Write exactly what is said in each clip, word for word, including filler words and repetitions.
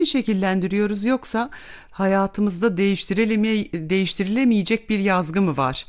şekillendiriyoruz yoksa hayatımızda değiştirileme, değiştirilemeyecek bir yazgı mı var?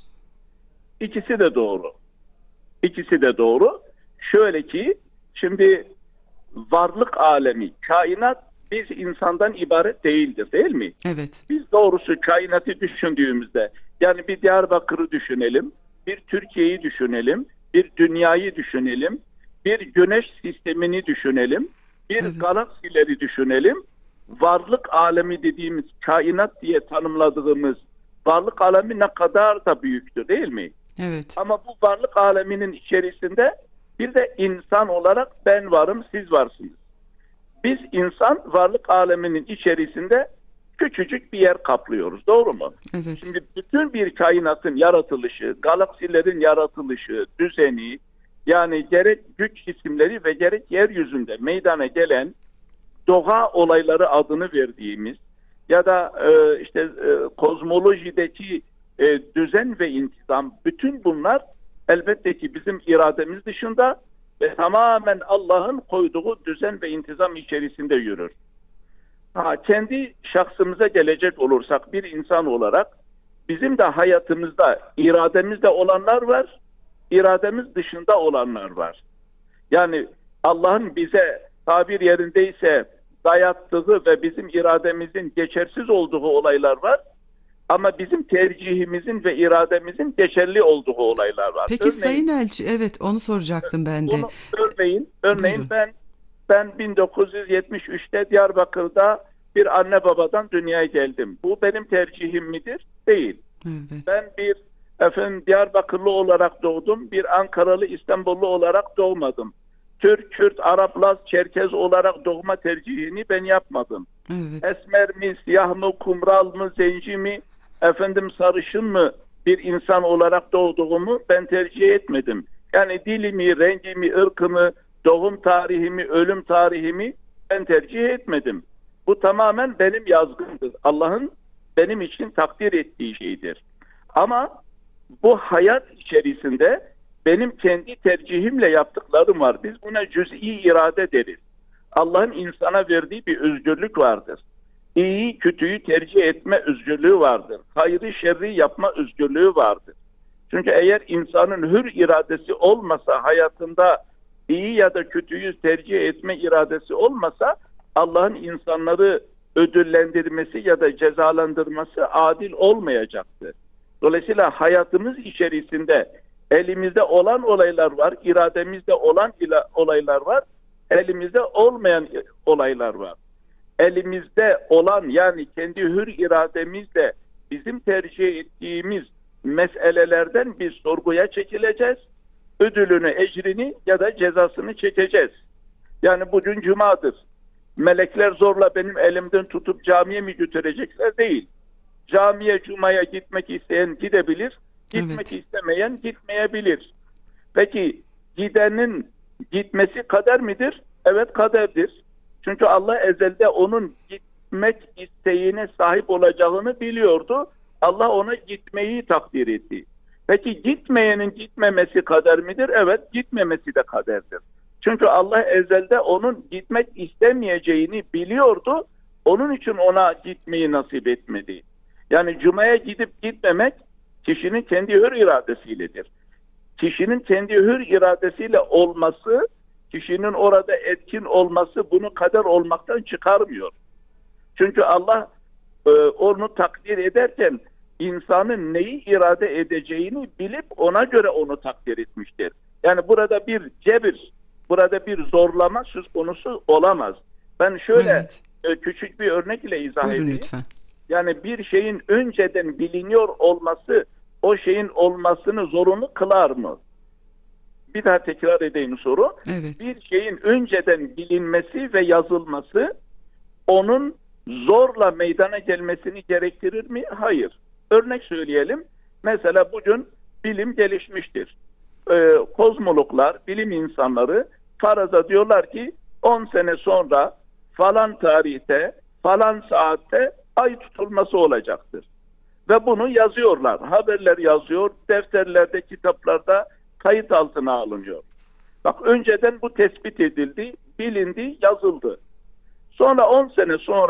İkisi de doğru. İkisi de doğru. Şöyle ki, şimdi varlık alemi, kainat biz insandan ibaret değildir, değil mi? Evet, Biz doğrusu kainatı düşündüğümüzde, yani bir Diyarbakır'ı düşünelim, bir Türkiye'yi düşünelim, bir dünyayı düşünelim, bir güneş sistemini düşünelim, bir evet, galaksileri düşünelim. Varlık alemi dediğimiz, kainat diye tanımladığımız varlık alemi ne kadar da büyüktür, değil mi? evet, Ama bu varlık aleminin içerisinde bir de insan olarak ben varım, siz varsınız. Biz insan varlık aleminin içerisinde küçücük bir yer kaplıyoruz. Doğru mu? evet, Şimdi bütün bir kainatın yaratılışı, galaksilerin yaratılışı, düzeni, yani gerek güç cisimleri ve gerek yeryüzünde meydana gelen doğa olayları adını verdiğimiz ya da e, işte e, kozmolojideki e, düzen ve intizam, bütün bunlar elbette ki bizim irademiz dışında ve tamamen Allah'ın koyduğu düzen ve intizam içerisinde yürür. Ha, kendi şahsımıza gelecek olursak, bir insan olarak bizim de hayatımızda irademizde olanlar var, irademiz dışında olanlar var. Yani Allah'ın bize tabir yerindeyse dayattığı ve bizim irademizin geçersiz olduğu olaylar var. Ama bizim tercihimizin ve irademizin geçerli olduğu olaylar var. Peki Örneğin Sayın Elçi, evet onu soracaktım ben de. bunu örneğin örneğin Buyurun. ben ben bin dokuz yüz yetmiş üçte Diyarbakır'da bir anne babadan dünyaya geldim. Bu benim tercihim midir? Değil. Evet, Ben bir efendim Diyarbakırlı olarak doğdum. Bir Ankaralı, İstanbullu olarak doğmadım. Türk, Kürt, Arap, Laz, Çerkez olarak doğma tercihini ben yapmadım. evet, Esmer mi, siyah mı, kumral mı, zenci mi, efendim sarışın mı bir insan olarak doğduğumu ben tercih etmedim. Yani dilimi, rengimi, ırkımı, doğum tarihimi, ölüm tarihimi ben tercih etmedim. Bu tamamen benim yazgımdır. Allah'ın benim için takdir ettiği şeydir. Ama bu hayat içerisinde benim kendi tercihimle yaptıklarım var. Biz buna cüz'i irade deriz. Allah'ın insana verdiği bir özgürlük vardır. İyiyi kötüyü tercih etme özgürlüğü vardır. Hayrı şerri yapma özgürlüğü vardır. Çünkü eğer insanın hür iradesi olmasa, hayatında iyi ya da kötüyü tercih etme iradesi olmasa, Allah'ın insanları ödüllendirmesi ya da cezalandırması adil olmayacaktır. Dolayısıyla hayatımız içerisinde elimizde olan olaylar var, irademizde olan olaylar var, elimizde olmayan olaylar var. Elimizde olan, yani kendi hür irademizle bizim tercih ettiğimiz meselelerden biz sorguya çekileceğiz. Ödülünü, ecrini ya da cezasını çekeceğiz. Yani bugün cumadır. Melekler zorla benim elimden tutup camiye mi götürecekler? Değil. Camiye, cumaya gitmek isteyen gidebilir, gitmek evet. istemeyen gitmeyebilir. Peki gidenin gitmesi kader midir? Evet, kaderdir. Çünkü Allah ezelde onun gitmek isteğine sahip olacağını biliyordu. Allah ona gitmeyi takdir etti. Peki gitmeyenin gitmemesi kader midir? Evet, gitmemesi de kaderdir. Çünkü Allah ezelde onun gitmek istemeyeceğini biliyordu. Onun için ona gitmeyi nasip etmedi. Yani cumaya gidip gitmemek kişinin kendi hür iradesiyledir. Kişinin kendi hür iradesiyle olması, kişinin orada etkin olması bunu kader olmaktan çıkarmıyor. Çünkü Allah e, onu takdir ederken insanın neyi irade edeceğini bilip ona göre onu takdir etmiştir. Yani burada bir cebir, burada bir zorlama söz konusu olamaz. Ben şöyle Evet. e, küçük bir örnek ile izah Buyurun edeyim. lütfen. Yani bir şeyin önceden biliniyor olması o şeyin olmasını zorunlu kılar mı? Bir daha tekrar edeyim soru. Evet. Bir şeyin önceden bilinmesi ve yazılması onun zorla meydana gelmesini gerektirir mi? Hayır. Örnek söyleyelim. Mesela bugün bilim gelişmiştir. Ee, kozmologlar, bilim insanları faraza diyorlar ki on sene sonra falan tarihte, falan saatte ay tutulması olacaktır. Ve bunu yazıyorlar. Haberler yazıyor, defterlerde, kitaplarda kayıt altına alınıyor. Bak, önceden bu tespit edildi, bilindi, yazıldı. Sonra on sene sonra